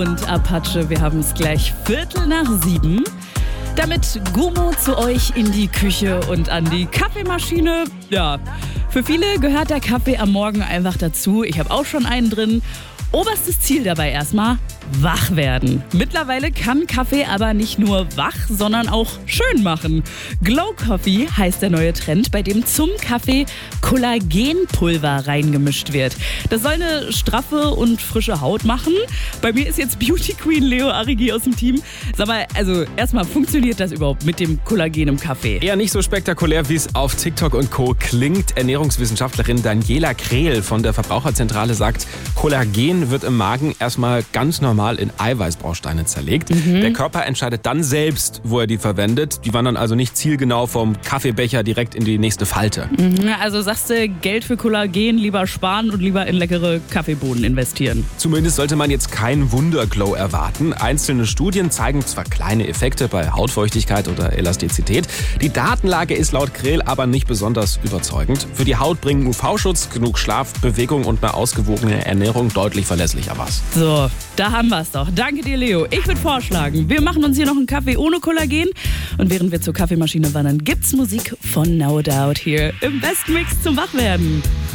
Und Apache, wir haben es gleich 6:15. Damit Gummo zu euch in die Küche und an die Kaffeemaschine. Ja, für viele gehört der Kaffee am Morgen einfach dazu. Ich habe auch schon einen drin. Oberstes Ziel dabei erstmal: wach werden. Mittlerweile kann Kaffee aber nicht nur wach, sondern auch schön machen. Glow Coffee heißt der neue Trend, bei dem zum Kaffee Kollagenpulver reingemischt wird. Das soll eine straffe und frische Haut machen. Bei mir ist jetzt Beauty Queen Leo Arrigi aus dem Team. Sag mal, also erstmal, funktioniert das überhaupt mit dem Kollagen im Kaffee? Eher nicht so spektakulär, wie es auf TikTok und Co. klingt. Ernährungswissenschaftlerin Daniela Krehl von der Verbraucherzentrale sagt, Kollagen wird im Magen erstmal ganz normal in Eiweißbausteine zerlegt. Der Körper entscheidet dann selbst, wo er die verwendet. Die wandern also nicht zielgenau vom Kaffeebecher direkt in die nächste Falte. Also sagst du, Geld für Kollagen lieber sparen und lieber in leckere Kaffeebohnen investieren? Zumindest sollte man jetzt keinen Wunderglow erwarten. Einzelne Studien zeigen zwar kleine Effekte bei Hautfeuchtigkeit oder Elastizität. Die Datenlage ist laut Krehl aber nicht besonders überzeugend. Für die Haut bringen UV-Schutz, genug Schlaf, Bewegung und eine ausgewogene Ernährung deutlich verlässlicher was. So, da haben wir es doch. Danke dir, Leo. Ich würde vorschlagen, wir machen uns hier noch einen Kaffee ohne Kollagen. Und während wir zur Kaffeemaschine wandern, gibt's Musik von No Doubt hier im Best Mix zum Wachwerden.